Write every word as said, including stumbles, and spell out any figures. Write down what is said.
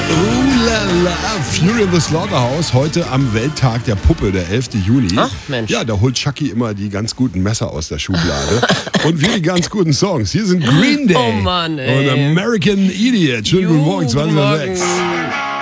Oh la la, Fury of the Slaughterhouse, heute am Welttag der Puppe, der elften Juni. Ach, Mensch. Ja, da holt Chucky immer die ganz guten Messer aus der Schublade. Und wir die ganz guten Songs. Hier sind Green Day Oh Mann, ey. und American Idiot. Schönen guten Morgen, zwanzig Uhr sechs. Morgen.